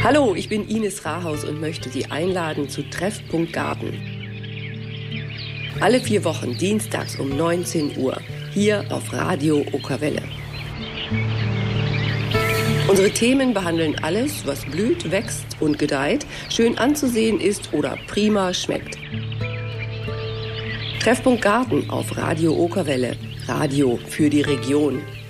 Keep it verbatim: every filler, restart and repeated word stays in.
Hallo, ich bin Ines Rahaus und möchte Sie einladen zu Treffpunkt Garten. Alle vier Wochen dienstags um neunzehn Uhr hier auf Radio Okerwelle. Unsere Themen behandeln alles, was blüht, wächst und gedeiht, schön anzusehen ist oder prima schmeckt. Treffpunkt Garten auf Radio Okerwelle. Radio für die Region.